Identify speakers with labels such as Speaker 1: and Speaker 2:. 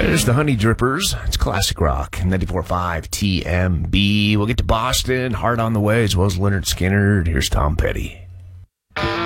Speaker 1: There's the Honey Drippers. It's classic rock. 94.5 TMB. We'll get to Boston. Hard on the way, as well as Leonard Skinner. Here's Tom Petty.